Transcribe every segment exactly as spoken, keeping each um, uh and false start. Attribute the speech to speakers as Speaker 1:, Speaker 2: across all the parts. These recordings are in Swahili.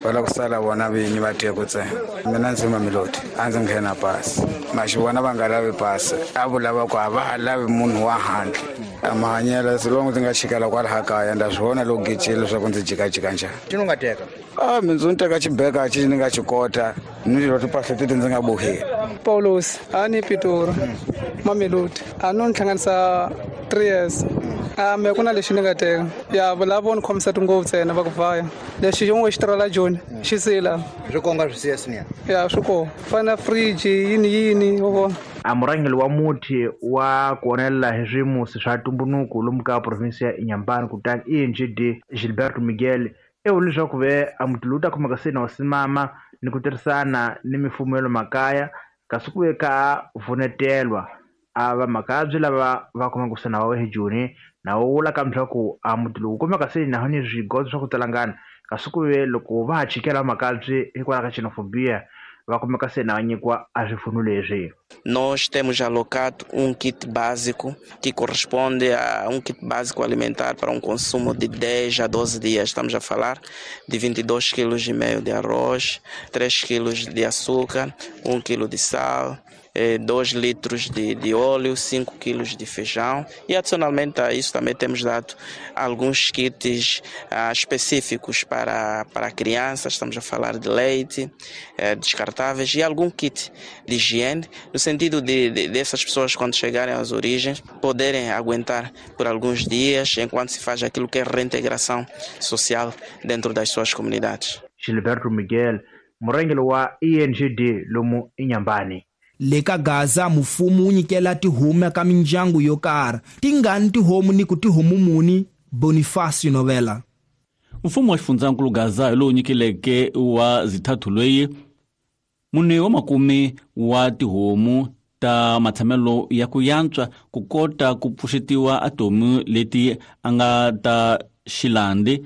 Speaker 1: Wala kusala vona vinyi va teko ntsena. Mina ndzi Mamelodi a ndzi nghena pasi maxi vona va nga lavi pasi a vulava ku a va ha lavi munhu wa handle amahanyelo silongo ndzi nga chikela kwalaha kaya nda swi vona loko gicile leswaku ndzi jikajika njhani.
Speaker 2: Xinu nga teka
Speaker 1: a mindzu ni teka xibeka xi ni nga xi kota ni lo timpahla teti ndzi nga boheli.
Speaker 3: Paulos a ni Pitori Mamelodi a no ni hlanganisa three years a me ku na lexi ni nga teka ya vulavona khomisa tingopfu ntsena va ku vaya lexi yin'we xi tirhela John xi sila
Speaker 2: swikonga swi siya siniya
Speaker 3: ya swiko fana fridge yini yini wo vona.
Speaker 4: A murhangeri wa muthi wa kuonela hi swimusi swa ntumbuluko lomu ka province ya Inyambani kutani E N G D Gilberto Miguel e vule leswaku ve a muti lowu ta khomaka se na wasimama ni ku tirhisana ni mifumo ya le makaya kasi ku ve ka vunetelwa a va makabyi lava va khomaka se na wa hi Joni na wo vula kambe leswaku a muti lowu kumeka se na ni swigodzo swa ku talangana kasi ku ve loko va ha chikela makabyi hikwalaho ka xenofobia va kumeka se na nyikiwa a swifuno leswi.
Speaker 5: Nós temos alocado um kit básico que corresponde a um kit básico alimentar para um consumo de dez a doze dias. Estamos a falar de vinte e dois quilos e meio de arroz, três quilos de açúcar, um quilo de sal, dois litros de, de óleo, cinco quilos de feijão e adicionalmente a isso também temos dado alguns kits ah, específicos para, para crianças, estamos a falar de leite, eh, descartáveis e algum kit de higiene, no sentido de, de dessas pessoas quando chegarem às origens poderem aguentar por alguns dias enquanto se faz aquilo que é reintegração social dentro das suas comunidades.
Speaker 4: Gilberto Miguel, murhangeri wa E N G D lomu Inyambani.
Speaker 6: Le ka Gaza mfumo wu nyikela tihomu ka mindyangu yo karhi tingani tihomu ni ku tihomu muni. Bonifacio Novela.
Speaker 7: Mfumo wa xifundzakulu Gaza lowu nyikileke wa zithathu lweyi mune wa makumi wa tihomu ta matshamelo ya ku yantswa ku kota ku pfuxetiwa atomu leti a nga ta xilandi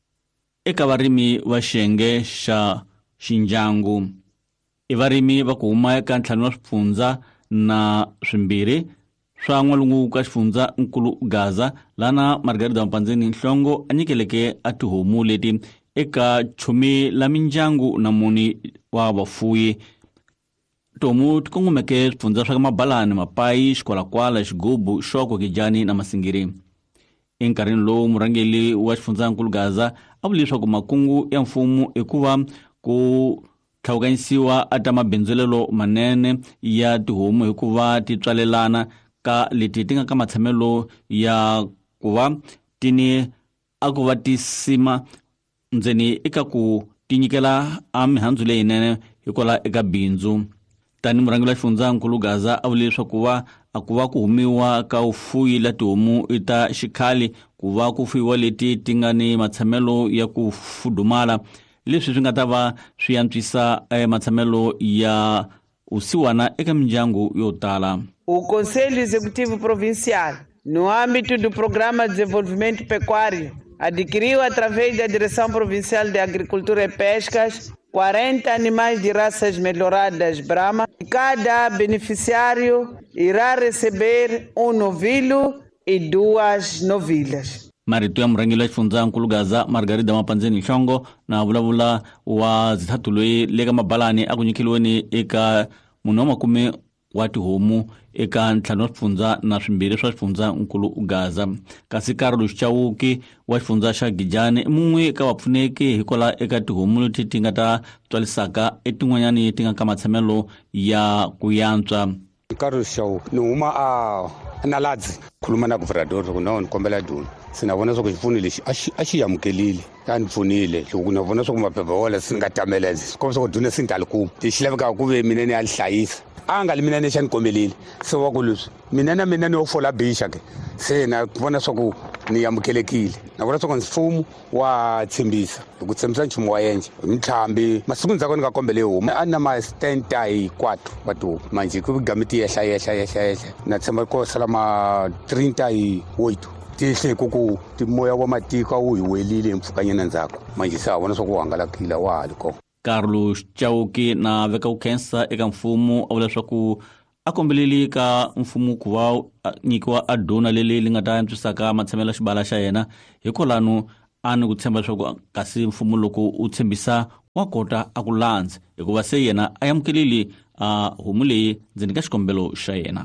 Speaker 7: eka varimi va xiyenge xa xindyangu. I varimi va ku huma eka ntlhanu wa swifundza na swimbirhi swa n'walungu ka xifundza nkulu Gaza lana Margarida Mpandzeni Nhlongo a nyikeleke a tihomu leti eka chumi la mindyangu na muni wa vafuyi. Tihomu ti kongomeke swifundza swa Mabalani, Mapai, Xikwalakwala, Xigubu, Xoko, Gijani na Masingiri. Enkarhini lowu murhangeri wa xifundza nkulu Gaza a vule leswaku makungu ya mfumo i ku va ku tlhawukanyisiwa ata mabindzulelo manene ya tihomu hikuva ti tswalelana ka leti ti nga ka matshamelo ya ku va tini a ku va tisima ndzeni eka ku tinyikela a mihandzu leyinene hikola eka bindzu. Tani murhangeri wa xifundzakulu Gaza a vule leswaku va a ku va ku humiwa ka ufuyi la tihomu ita xikhali ku va ku fuyiwa leti ti nga ni matshamelo ya ku fudumala leswi swi nga ta va swi antswisa matshamelo ya usiwana eka mindyangu yo tala.
Speaker 8: O Conselho Executivo Provincial, no âmbito do Programa de Desenvolvimento Pecuário, adquiriu através da Direção Provincial de Agricultura e Pescas quarenta animais de raças melhoradas Brahma. Cada beneficiário irá receber um novilho e duas novilhas.
Speaker 7: Marito ya murhangeri wa xifundzakulu Gaza Margarida Mpandzeni Nhlongo na vulavula wa zithathu lweyi le ka Mabalani a ku nyikeliweni eka munhu wa makume wa tihomu eka ntlhanu wa swifundza na swimbirhi swa xifundzakulu Gaza. Kasi Carlos Chauki wa xifundza xa Gijani i mun'we eka vapfuneki hikola eka tihomu leti ti nga ta tswalisaka etin'wanyani ti nga ka matshamelo ya ku yantswa.
Speaker 9: Carlos Chauki ni huma a Naladzi khuluma na governador ku na ni kombela duni sina vona swa ku xifuno lexi a xi yamukelile a ni pfunile loko na vona swa ku maphepha wala si nga tamelezi komba swa ku duni si ntalikuma lexi lavekaka ku ve mina ni ya lihlayisa a nga li mina ni xa ni kombelile se wa ku leswi mina na mina ni yo fola bixa ke se na vona swa ku ni yamukelekile na vona swa ku mfumo wa tshembisa hi ku tshembisa nchumu wa yenje mthambi masiku ndzhaku ni nga kombele huma a na ma stand hi kwathu wa tihomu manje ku gamiti yehla yehla yehla yehla na tshemba ko sala ma thirty hi oito tihle ku timoya wa matiko wu hi welile mpfukanyana ndzhaku manje sa vona swa ku hangalakile wa haliko.
Speaker 7: Carlos Chauki na veka ukhensa eka mfumo a vula leswaku a kombeleli ka mfumo ku va nyikiwa a dona leli li nga ta antswisaka matshamelo xibala xa yena hikolano a ni ku tshemba leswaku kasi mfumo loko u tshembisa wa kota a ku landza hikuva se yena a yamukelile a homu leyi ndzeni ka xikombelo xa yena.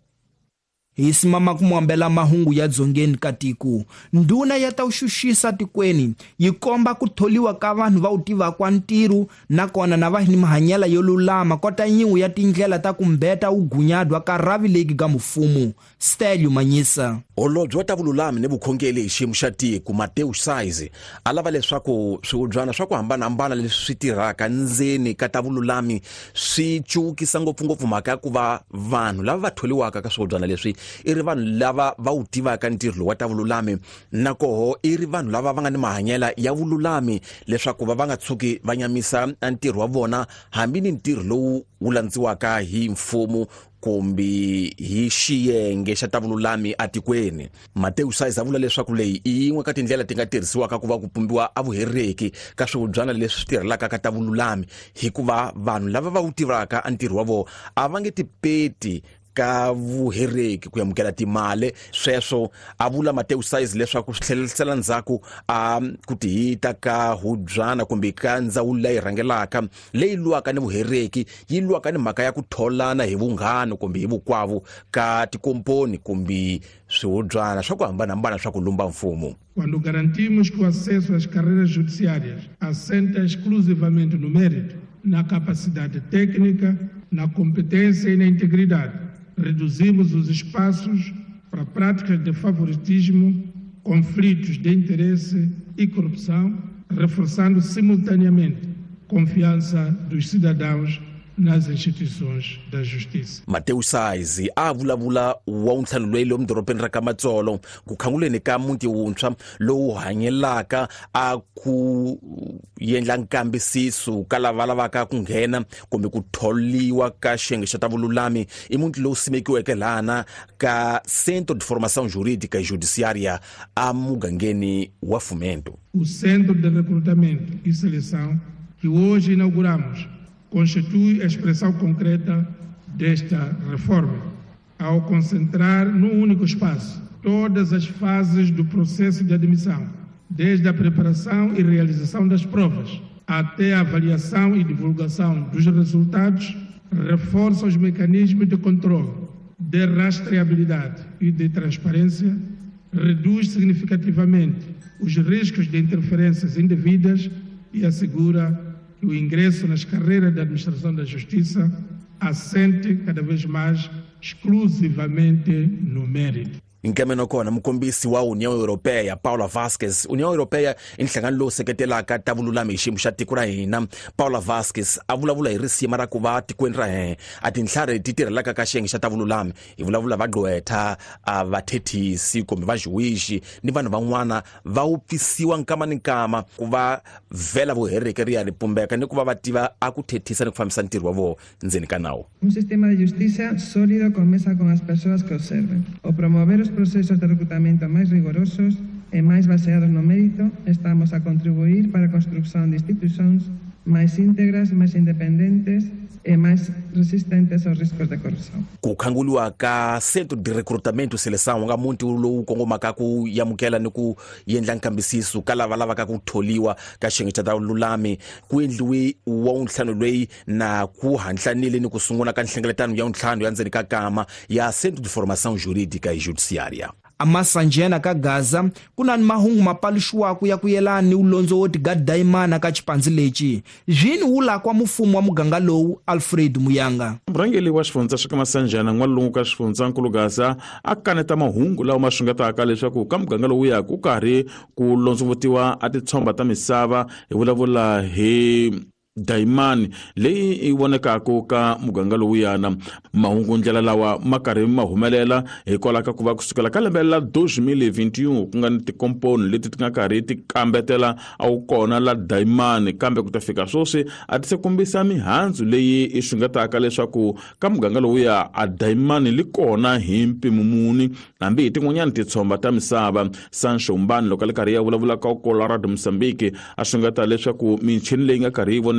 Speaker 6: Hi simama ku muambela mahungu ya dzongeni ka tiko. Nduna ya ta uxuxisa tikweni yi komba ku tholiwa ka vanhu va u tiva kwa ntirho nakona na va ni mahanyela yo lulama kota nyingu ya tindlela ta kumbeta u gunyadwa ka ravi legi ga mfumo. Stelio Manyisa.
Speaker 2: Holobye wa ta vululami ni vukhongeli hi xiyimo xa tiko Mateus Size a lava leswaku swiudzwana swa ku hambanahambana leswi swi tirhaka ndzeni ka ta vululami swi cukisa ngopfungopfu mhaka ya ku va vanhu lava va tholiwaka ka swiudzwana leswi i ri vanhu lava va wu tivaka ntirho lowu wa ta vululami na koho i ri vanhu lava va nga ni mahanyela ya vululami leswaku va va nga tshuki va nyamisa ntirho wa vona hambi ni ntirho lowu wu landziwaka hi mfumo kumbe hi xiyenge xa ta vululami atikweni. Mateus Size a vula leswaku leyi i yin'we ka tindlela ti nga tirhisiwaka ku va ku pumbiwa a vuhereki ka swiudzwana leswi tirhelaka ka ta vululami hikuva vanhu lava va wu tivaka ntirho wa vona a va nge tipeti ka vuhereki ku yamukela timali. Sweswo a vula Mateus Size leswaku swi tlherisela ndzhaku a ku tihita ka hubyana kumbe ka ndzawulo leyi rhangelaka leyi lwaka ni vuhereki yi lwaka ni mhaka ya ku tholana hi vunghano kumbe hi vukwavu ka tikomponi kumbe swihubyana swa ku hambanahambana swa ku lumba mfumo.
Speaker 10: Quando garantimos que o acesso às carreiras judiciárias assenta exclusivamente no mérito, na capacidade técnica, na competência e na integridade, reduzimos os espaços para práticas de favoritismo, conflitos de interesse e corrupção, reforçando simultaneamente a confiança dos cidadãos nas instituições da justiça.
Speaker 2: Mateus Size a vulavula wa untlhanu loyi lomu doropeni ra ka Matsolo ku khanguleni ka muti wuntshwa lowu hanyelaka a ku yendla nkambisiso ka lava lavaka ku nghena kumbe ku tholiwa ka xiyenge xa ta vululami i muti lowu simekiweke lana ka Centro de Formação Jurídica e Judiciária a mugangeni wa Fumento.
Speaker 10: O Centro de Recrutamento e Seleção que hoje inauguramos constitui a expressão concreta desta reforma, ao concentrar num único espaço todas as fases do processo de admissão, desde a preparação e realização das provas até a avaliação e divulgação dos resultados, reforça os mecanismos de controle, de rastreabilidade e de transparência, reduz significativamente os riscos de interferências indevidas e assegura que o ingresso nas carreiras da administração da justiça assente cada vez mais exclusivamente no mérito.
Speaker 2: Nkemeno kona mukombisi wa União Europeia Paula Vasquez. União Europeia i nhlangano lowu seketelaka ta vululami hi xiyimo xa tiko ra hina. Paula Vasquez a vulavula hi risima ra ku va tikweni ra hina a tinhlari ti tirhelaka ka xiyenge xa ta vululami hi vulavula va gqwetha a vathethisi kumbe va xiwishi ni vanhu van'wana va upfisiwa nkama ni nkama ku va vhela vuhereki ri ya ri pumbeka ni ku va va tiva a ku thethisa ni ku fambisa ntirho wa vona ndzeni ka nawu.
Speaker 11: Un sistema de justicia sólido comienza con las personas que observen o promover procesos de reclutamento más rigorosos e más baseados no mérito, estamos a contribuir para a construção de instituições mais íntegras, mais independentes e mais resistentes aos riscos de corrupção.
Speaker 2: Ku khanguliwa ka Centro de Recrutamento e Seleção nga muti lowu kongomaka ku yamukela ni ku yendla nkambisiso ka lava lavaka ku tholiwa ka xiyenge xa ta vululami ku endliwe wa untlhanu loyi na ku hantlanile ni ku sungula ka nhlengeletano ya untlhanu ya ndzeni ka kama ya Centro de Formação Jurídica e Judiciária.
Speaker 6: Amasanjena ka Gaza kuna ni mahungu mapaluxiwaku ya ku yelana ni ulondzo wo tigadayimana ka xipandzi lexi zwini wula kwa mufumo wa muganga lowu Alfred Muyanga.
Speaker 12: Murhangeli wa xifundza xa ka Masanjena n'walungu ka xifundzankulu Gaza a kaneta mahungu lawa ma xungetaka leswaku ka muganga lowu ya ku karhi ku londzovutiwa a titshomba ta misava hi vulavula hi Daimani leyi i vonekaka ka muganga lowu yana. Mahungu ndlela lawa makarhi ma humelela hikwalaho ka ku va kusukela ka lembe la twenty twenty-one ku nga ni tikomponi leti ti nga karhi ti kambetela a wu kona la Daimani kambe ku ta fika swoswi a ti se kombisa mihandzu leyi i xungetaka leswaku ka muganga lowu ya a Daimani li kona hi mpimo muni hambi hi tin'wanyana titshomba ta misava. Sancho Mbani loko le karhi ya vulavula ka Colorado Mozambique a xungeta leswaku michini leyi nga karhi yi voneka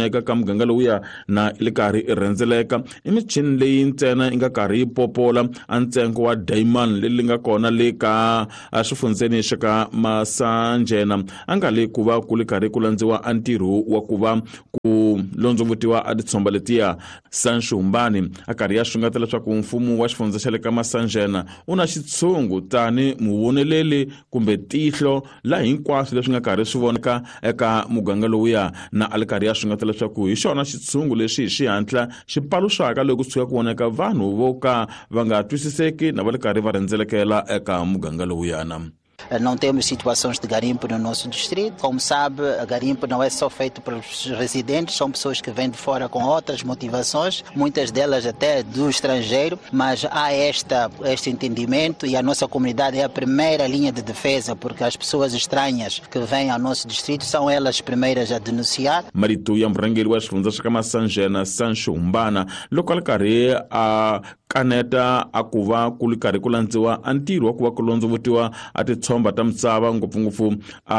Speaker 12: kumeka ka muganga lowuya na ile karhi i rhendzeleka i michini leyi ntsena i nga karhi yi popola a ntsengo wa diamond leyi nga kona le ka swifundzeni xa ka Masanjena a nga le ku va ku le karhi ku landziwa a ntirho wa ku va ku londzovutiwa a titshomba letiya. Sanshumbani a karhi ya xungatela leswaku mfumo wa xifundza xa le ka Masanjena u na xitshungu tani muvoneleli kumbe tihlo la hinkwaswo leswi nga karhi swi voneka eka muganga lowuya, na a le karhi ya xungatela leswaku hi xona xitshungu lexi hi xihatla xi paluxaka loko ku tshuka ku voneka vanhu vo ka va nga twisiseki na va le karhi va rhendzelekela eka muganga lowuyana.
Speaker 13: Não temos situações de garimpo no nosso distrito. Como sabe, garimpo não é só feito pelos residentes, são pessoas que vêm de fora com outras motivações, muitas delas até do estrangeiro, mas há esta, este entendimento e a nossa comunidade é a primeira linha de defesa, porque as pessoas estranhas que vêm ao nosso distrito são elas as primeiras a denunciar.
Speaker 12: Maritu ya murhangeri wa xifundza xa ka Masanjena Sanshumbana loko a ri karhi a kaneta a ku va ku ri karhi ku landziwa a ntirho wa ku va ku londzovutiwa a titshomba ta misava ngopfungopfu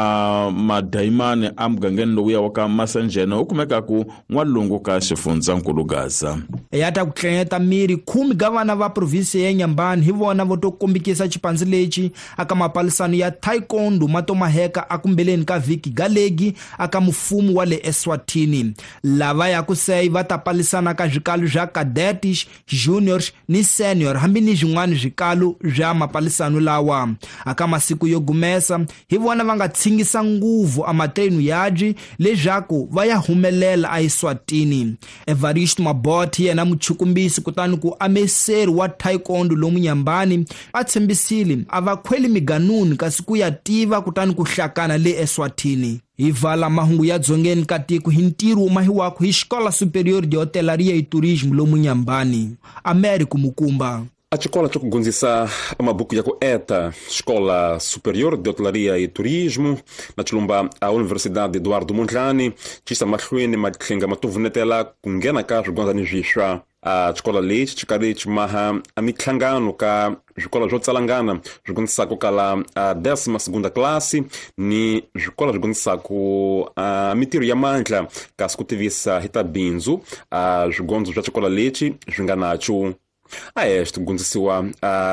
Speaker 12: a madayimani a mugangeni lowuya wa ka Masanjena u kumekaku n'walungu ka xifundzankulu Gaza.
Speaker 6: Yata ku tlengeta miri khumi ga vana va provinsi ya Nyambani hi vona vo to kombekisa xipandzi lexi aka mapalisano ya taekwondo mato maheka a kumbeleni ka vhiki galegi aka mfumo wa le Eswatini. Lava ya ku sei va ta palisana ka zwikalo zwa cadets, juniors ni senior hambi ni zwin'wana zwikalo zwa mapalisano lawa. Aka masiku yo gumesa hi vona va nga tshingisa nguvu a matrenu yaji leswaku va ya humelela a Eswatini. Evaristo Maboti yena muchukumbisi kutani ku ameseri wa taekwondo lomu Nyambani a tshembisile a vakhweli miganuni kasi ku ya tiva kutani ku hlakana le Eswatini. Hi vala mahungu ya dzongeni ka tiko hi ntirho umahiwaku hi Xikola Superior de Hotelaria e Turismo lomu Nyambani. Américo Mukumba.
Speaker 14: A Escola de Gunzissa mabuku ya kueta Escola Superior de Hotelaria e Turismo na Chilumba a Universidade Eduardo Mondlane chisa mahlweni mathenga matuvunetela kungena ka zvigonzani zviswa a xikola lexi xi karhi xi maha a mitlhangano ka swikola swo tsalangana swi gondzisaka kala a décima segunda classe ni swikola swi gondzisaka a mitirho ya mandla kasi ku tivisa hi ta bindzu a swigondzo swa xikola lexi swi nga nacho. A este gonzisiwa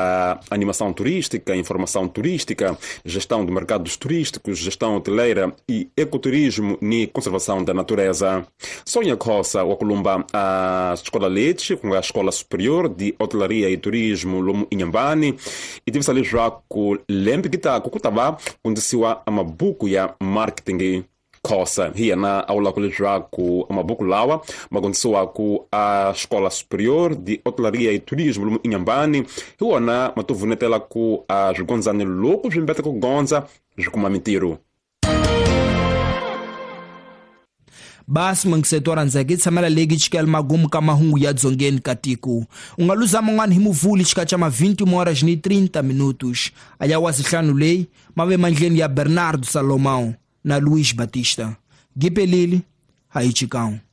Speaker 14: a animação turística, informação turística, gestão de mercados turísticos, gestão hoteleira e ecoturismo e conservação da natureza. Sonha Costa, o Columba, a Escola Leite, com a Escola Superior de Hotelaria e Turismo Lomu Inhambane, e tive ali já com lembre que está com Kutaba, gonzisiwa a mabuku ya marketing. Kosa hiya na aula kulijwa ku mabuku lawa magondziwa ku a Escola Superior de Hotelaria e Turismo lomu Inhambane hiwa na matuvunetela ku a zvigonzani loko zvimbeta ku gonza zvikuma mitiro.
Speaker 6: Basi mngisetora nzake tsamela legi chikela magumu ka mahungu ya dzongeni ka tiko. Ungaluza mangwani hi muvuli chika cha ma vinte horas ni trinta minutos. Aya wasihlanu lei mave mandleni ya Bernardo Salomão na Luís Batista. Gipelili, Haiti Cão.